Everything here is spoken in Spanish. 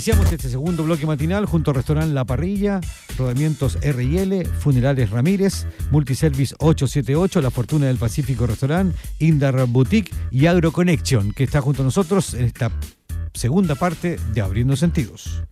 Iniciamos este segundo bloque matinal junto al restaurante La Parrilla, Rodamientos R&L, Funerales Ramírez, Multiservice 878, La Fortuna del Pacífico Restaurant, Indar Boutique y AgroConnection, que está junto a nosotros en esta segunda parte de Abriendo Sentidos.